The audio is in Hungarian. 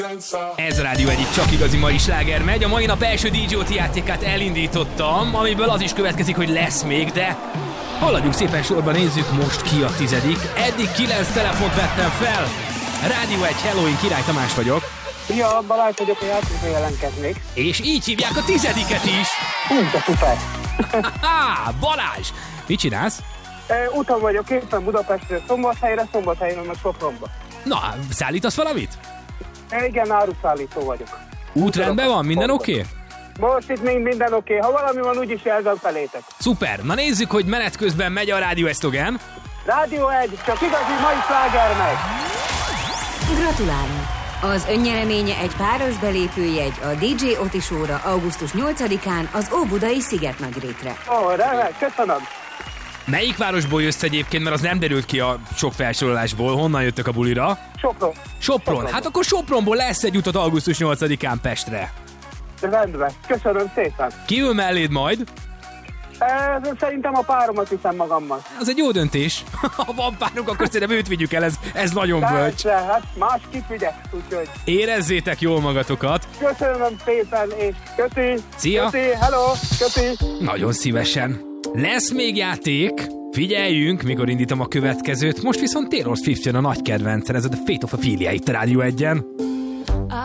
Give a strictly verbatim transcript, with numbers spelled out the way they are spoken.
Ez a Rádió egyik csak igazi mai sláger megy. A mai nap első dé jé o té játékát elindítottam, amiből az is következik, hogy lesz még, de haladjunk szépen sorba, nézzük most ki a tizedik. Eddig kilenc telefont vettem fel. Rádió egy, hello, én Király Tamás vagyok. Ja, Balázs vagyok, a játékra jelentkeznék. És így hívják a tizediket is. Hú, de szuper. Ha, Balázs! Mit csinálsz? E, utam vagyok éppen Budapestről Szombathelyre, Szombathelyről meg Sopronba. Na, szállítasz valamit? E, igen, áruszállító vagyok. Útrendben van? Minden oké? Okay? Most itt még minden oké. Okay. Ha valami van, úgyis jelzem felétek. Szuper. Na nézzük, hogy menet közben megy a rádió esztogen. Rádió egy, csak igazi mai sláger megy. Gratulálunk! Az önnyereménye egy páros belépőjegy a dé jé o té Show-ra augusztus nyolcadikán az Óbudai Szigetnagyrétre. Ó, oh, remek, köszönöm. Melyik városból jössz egyébként, mert az nem derült ki a sok felsorolásból. Honnan jöttök a bulira? Sopron. Sopron. Sopron. Hát akkor Sopronból lesz egy utat augusztus nyolcadikán Pestre. Rendben, köszönöm szépen. Ki ül melléd majd? E, szerintem a páromat viszem magammal. Az egy jó döntés. Ha van párunk, akkor szerintem őt vigyük el, ez, ez nagyon bölcs. Persze, hát más kit vigyek, úgyhogy... Érezzétek jól magatokat. Köszönöm szépen, és köszi. Szia. Köszi, hello, köszi. Nagyon szívesen. Lesz még játék. Figyeljünk, mikor indítom a következőt. Most viszont Taylor Swift jön a nagy kedvencen, ez a The Fate of Ophelia itt a Rádió egyen.